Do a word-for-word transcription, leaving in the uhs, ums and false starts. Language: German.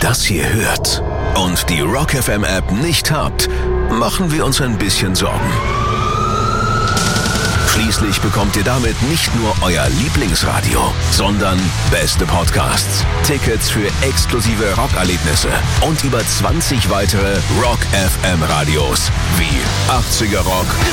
das hier hört und die Rock F M App nicht habt, machen wir uns ein bisschen Sorgen. Schließlich bekommt ihr damit nicht nur euer Lieblingsradio, sondern beste Podcasts, Tickets für exklusive Rockerlebnisse und über zwanzig weitere Rock F M Radios wie achtziger Rock,